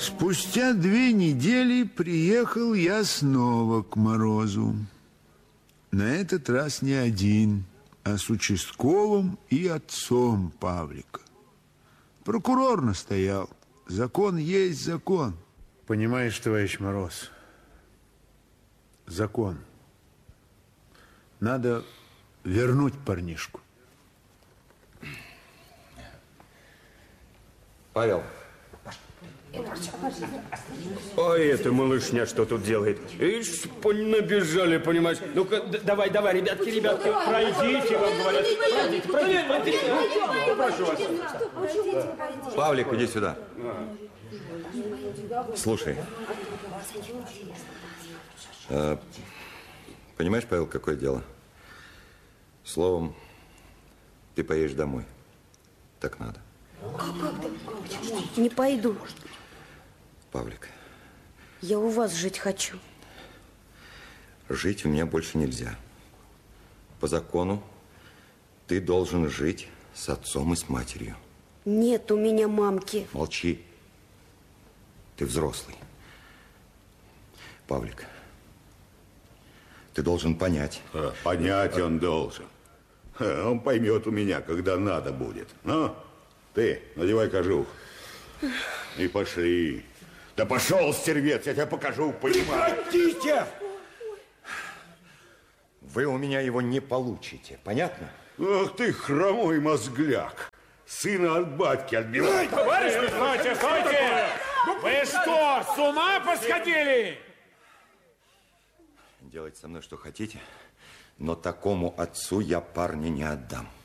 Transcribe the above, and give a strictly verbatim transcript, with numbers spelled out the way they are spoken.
Спустя две недели приехал я снова к Морозу. На этот раз не один, а с участковым и отцом Павлика. Прокурор настоял. Закон есть закон. Понимаешь, товарищ Мороз, закон. Надо вернуть парнишку. Павел. Ой, эта малышня что тут делает? Ишь, набежали, понимаешь? Ну-ка, давай, давай, ребятки, ребятки, пройдите, вам говорят. Пройдите, пройдите, пройдите. Ну, прошу вас. Павлик, иди сюда. Слушай. Э, понимаешь, Павел, какое дело? Словом, ты поедешь домой. Так надо. Не пойду. Павлик. Я у вас жить хочу. Жить у меня больше нельзя. По закону ты должен жить с отцом и с матерью. Нет у меня мамки. Молчи. Ты взрослый. Павлик, ты должен понять. А, понять он должен. Он поймет у меня, когда надо будет. Ну, ты надевай кожух. И пошли. Да пошел, стервец, я тебе покажу, понимаю. Прекратите! Вы у меня его не получите, понятно? Ах ты, хромой мозгляк. Сына от батьки отбивай. Товарищ, стойте, стойте! Вы что, с ума посходили? Делайте со мной что хотите, но такому отцу я парня не отдам.